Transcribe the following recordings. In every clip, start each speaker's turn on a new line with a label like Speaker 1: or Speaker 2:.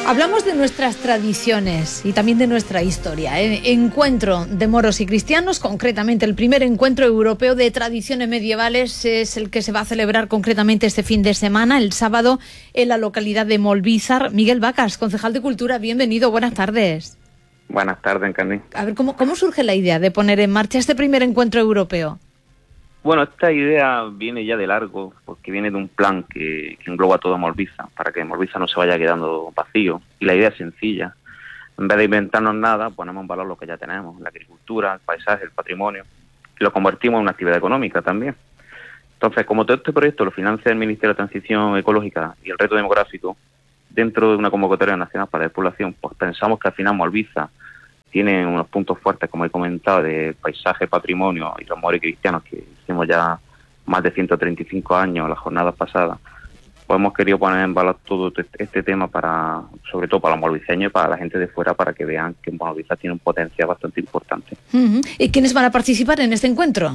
Speaker 1: Hablamos de nuestras tradiciones y también de nuestra historia. Encuentro de moros y cristianos, concretamente el primer encuentro europeo de tradiciones medievales es el que se va a celebrar concretamente este fin de semana, el sábado, en la localidad de Molvízar. Miguel Vacas, concejal de Cultura, bienvenido, buenas tardes.
Speaker 2: Buenas tardes, Encarni.
Speaker 1: A ver, ¿cómo surge la idea de poner en marcha este primer encuentro europeo?
Speaker 2: Bueno, esta idea viene ya de largo, porque viene de un plan que engloba toda Molvízar, para que Molvízar no se vaya quedando vacío. Y la idea es sencilla. En vez de inventarnos nada, ponemos en valor lo que ya tenemos, la agricultura, el paisaje, el patrimonio, y lo convertimos en una actividad económica también. Entonces, como todo este proyecto lo financia el Ministerio de Transición Ecológica y el Reto Demográfico, dentro de una convocatoria nacional para la despoblación, pues pensamos que al final Molvízar tiene unos puntos fuertes, como he comentado, de paisaje, patrimonio y los moros cristianos, que hicimos ya más de 135 años, las jornadas pasadas. Pues hemos querido poner en valor todo este tema, sobre todo para los molviceños y para la gente de fuera, para que vean que Molvízar tiene un potencial bastante importante.
Speaker 1: ¿Y quiénes van a participar en este encuentro?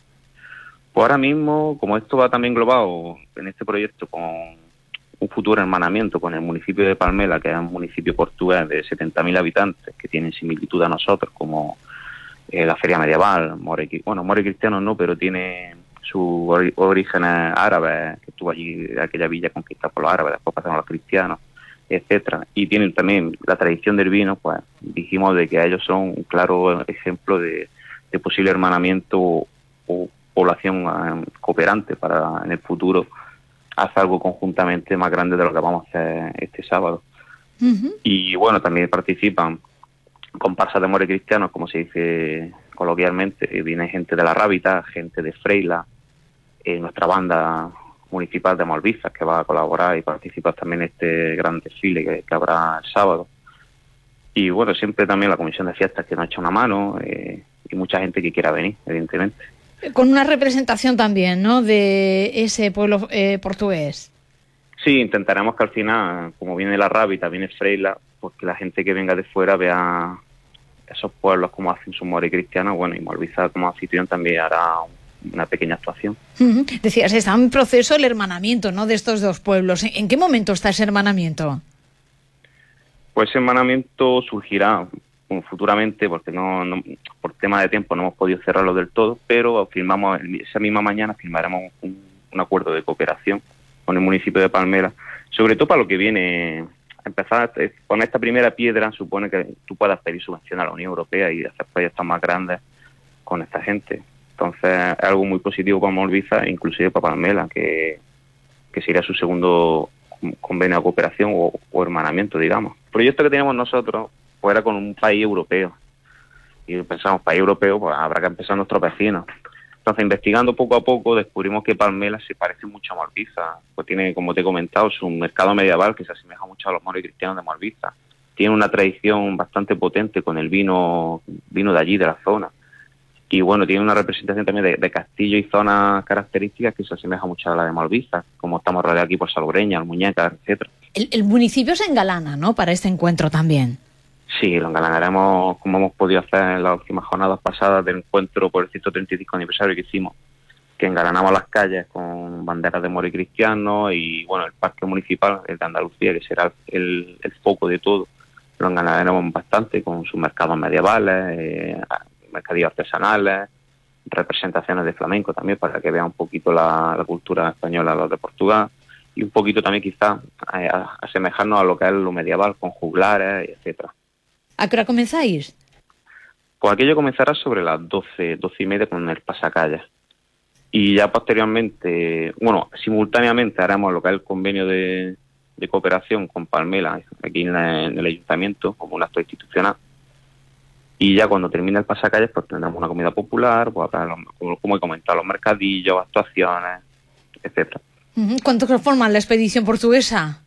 Speaker 2: Pues ahora mismo, como esto va también englobado en este proyecto con un futuro hermanamiento con el municipio de Palmela, que es un municipio portugués de 70.000 habitantes, que tienen similitud a nosotros, como la feria medieval, moros y cristianos no, pero tiene sus orígenes árabes, que estuvo allí, aquella villa conquistada por los árabes, después pasaron a los cristianos, etcétera. Y tienen también la tradición del vino, pues dijimos de que ellos son un claro ejemplo de posible hermanamiento o población cooperante para en el futuro hacer algo conjuntamente más grande de lo que vamos a hacer este sábado. Y bueno, también participan comparsas de moros y cristianos, como se dice coloquialmente. Viene gente de La Rábita, gente de Freila, nuestra banda municipal de Molvízar, que va a colaborar y participar también en este gran desfile que habrá el sábado. Y bueno, siempre también la comisión de fiestas, que nos echa una mano, y mucha gente que quiera venir, evidentemente.
Speaker 1: Con una representación también, ¿no?, de ese pueblo portugués.
Speaker 2: Sí, intentaremos que al final, como viene La Rábita, viene Freila, pues que la gente que venga de fuera vea esos pueblos como hacen sus moros y cristianos. Bueno, y Molvízar como anfitrión también hará una pequeña actuación.
Speaker 1: Decías, está en proceso el hermanamiento, ¿no?, de estos dos pueblos. ¿En qué momento está ese hermanamiento?
Speaker 2: Pues ese hermanamiento surgirá futuramente, porque no por tema de tiempo no hemos podido cerrarlo del todo, pero esa misma mañana firmaremos un acuerdo de cooperación con el municipio de Palmela, sobre todo para lo que viene. Empezar a poner esta primera piedra supone que tú puedas pedir subvención a la Unión Europea y hacer proyectos más grandes con esta gente. Entonces es algo muy positivo para Molvízar, inclusive para Palmela, que sería su segundo convenio de cooperación o hermanamiento, digamos. El proyecto que tenemos nosotros fuera con un país europeo, y pensamos, país europeo, pues habrá que empezar nuestros vecinos. Entonces, investigando poco a poco, descubrimos que Palmela se parece mucho a Molvízar, pues tiene, como te he comentado, su mercado medieval que se asemeja mucho a los moros y cristianos de Molvízar. Tiene una tradición bastante potente con el vino de allí, de la zona, y bueno, tiene una representación también de castillos y zonas características que se asemeja mucho a la de Molvízar, como estamos rodeados aquí por Salobreña, Almuñécar, etcétera.
Speaker 1: El municipio se engalana, ¿no?, para este encuentro también.
Speaker 2: Sí, lo engalanaremos como hemos podido hacer en las últimas jornadas pasadas del encuentro por el 135 aniversario que hicimos, que engalanamos las calles con banderas de moros y cristianos, y bueno, el parque municipal, el de Andalucía, que será el foco de todo, lo engalanaremos bastante con sus mercados medievales, mercadillos artesanales, representaciones de flamenco también, para que vean un poquito la cultura española, los de Portugal, y un poquito también quizás asemejarnos a lo que es lo medieval, con juglares, etcétera.
Speaker 1: ¿A qué hora comenzáis?
Speaker 2: Pues aquello comenzará sobre las 12 y media con el pasacalles. Y ya posteriormente, simultáneamente haremos lo que es el convenio de cooperación con Palmela, aquí en el ayuntamiento, como un acto institucional. Y ya cuando termine el pasacalles, pues tendremos una comida popular, pues habrá, como he comentado, los mercadillos, actuaciones, etcétera.
Speaker 1: ¿Cuántos conforman la expedición portuguesa?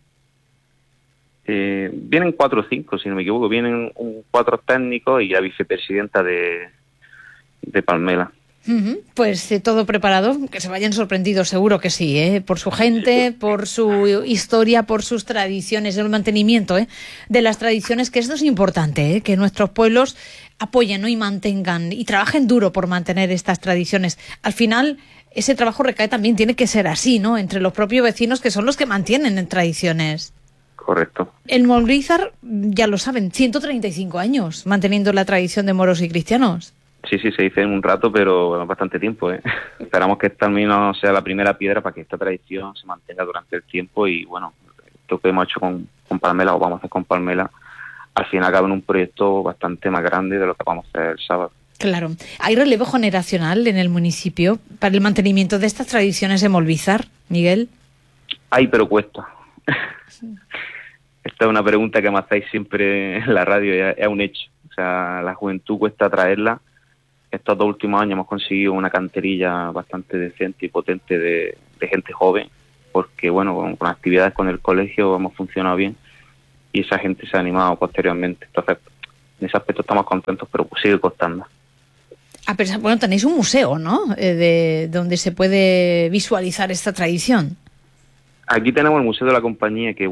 Speaker 2: Vienen 4 o 5, si no me equivoco. Vienen 4 técnicos y la vicepresidenta de Palmela.
Speaker 1: Pues todo preparado, que se vayan sorprendidos, seguro que sí, por su gente, por su historia, por sus tradiciones, el mantenimiento de las tradiciones, que esto es importante, que nuestros pueblos apoyen, ¿no?, y mantengan y trabajen duro por mantener estas tradiciones. Al final, ese trabajo recae también, tiene que ser así, ¿no?, entre los propios vecinos, que son los que mantienen en tradiciones.
Speaker 2: Correcto.
Speaker 1: En Molvízar, ya lo saben, 135 años manteniendo la tradición de moros y cristianos.
Speaker 2: Sí, se dice en un rato, pero bastante tiempo, ¿eh? Esperamos que esta al menos sea la primera piedra para que esta tradición se mantenga durante el tiempo y, bueno, esto que hemos hecho con Palmela, o vamos a hacer con Palmela, al final acaba en un proyecto bastante más grande de lo que vamos a hacer el sábado.
Speaker 1: Claro. ¿Hay relevo generacional en el municipio para el mantenimiento de estas tradiciones en Molvízar, Miguel?
Speaker 2: Hay, pero cuesta. Esta es una pregunta que me hacéis siempre en la radio, es un hecho. O sea, la juventud cuesta traerla. Estos 2 últimos años hemos conseguido una canterilla bastante decente y potente de gente joven, porque bueno, con actividades con el colegio hemos funcionado bien y esa gente se ha animado posteriormente. Entonces, en ese aspecto estamos contentos, pero pues sigue costando.
Speaker 1: Pero bueno, tenéis un museo, ¿no? De donde se puede visualizar esta tradición.
Speaker 2: Aquí tenemos el Museo de la Compañía que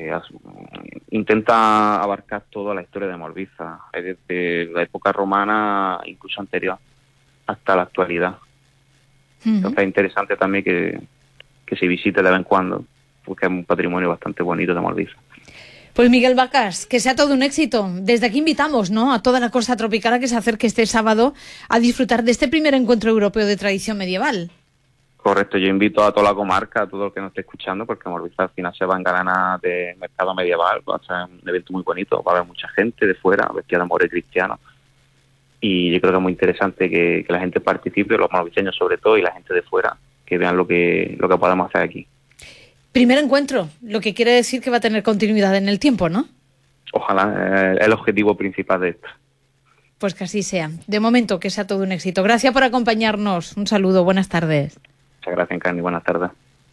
Speaker 2: intenta abarcar toda la historia de Molvízar, desde la época romana, incluso anterior, hasta la actualidad. Entonces es interesante también que se visite de vez en cuando, porque es un patrimonio bastante bonito de Molvízar.
Speaker 1: Pues Miguel Vacas, que sea todo un éxito. Desde aquí invitamos, ¿no?, a toda la costa tropical a que se acerque este sábado a disfrutar de este primer encuentro europeo de tradición medieval.
Speaker 2: Correcto, yo invito a toda la comarca, a todo el que nos esté escuchando, porque Molvízar al final se va en ganas de mercado medieval, va a ser un evento muy bonito, va a haber mucha gente de fuera, vestida de moros y cristianos, y yo creo que es muy interesante que la gente participe, los molviceños sobre todo, y la gente de fuera, que vean lo que podemos hacer aquí.
Speaker 1: Primer encuentro, lo que quiere decir que va a tener continuidad en el tiempo, ¿no?
Speaker 2: Ojalá, es el objetivo principal de esto.
Speaker 1: Pues que así sea. De momento, que sea todo un éxito. Gracias por acompañarnos. Un saludo, buenas tardes.
Speaker 2: Muchas gracias, Encarni, buenas tardes.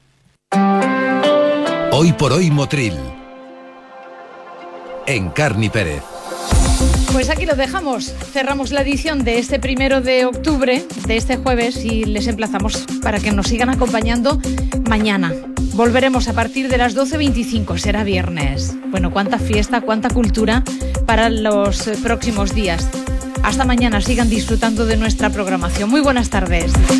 Speaker 3: Hoy por hoy Motril. Encarni Pérez.
Speaker 1: Pues aquí lo dejamos. Cerramos la edición de este 1 de octubre, de este jueves, y les emplazamos para que nos sigan acompañando mañana. Volveremos a partir de las 12:25, será viernes. Bueno, cuánta fiesta, cuánta cultura para los próximos días. Hasta mañana, sigan disfrutando de nuestra programación. Muy buenas tardes.